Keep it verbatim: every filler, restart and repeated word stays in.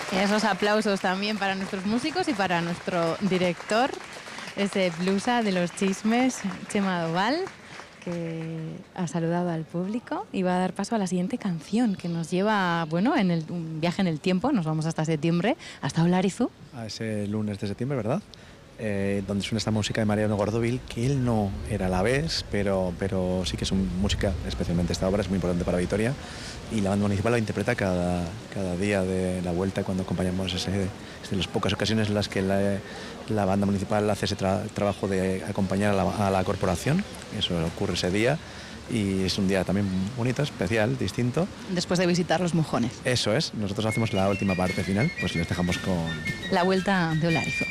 Esos aplausos también para nuestros músicos y para nuestro director, ese blusa de los chismes, Chema Doval, que ha saludado al público y va a dar paso a la siguiente canción que nos lleva, bueno, en el, un viaje en el tiempo. Nos vamos hasta septiembre, hasta Olarizu. A ese lunes de septiembre, ¿verdad? Eh, donde suena esta música de Mariano Gordovil, que él no era a la vez, pero, pero sí que es un, música, especialmente esta obra, es muy importante para Vitoria, y la banda municipal lo interpreta cada, cada día de la vuelta cuando acompañamos. Ese, es de las pocas ocasiones en las que la, la banda municipal hace ese tra trabajo de acompañar a la, a la corporación. Eso ocurre ese día. Y es un día también bonito, especial, distinto. Después de visitar los mojones. Eso es, nosotros hacemos la última parte final, pues les dejamos con... La vuelta de Olarizu.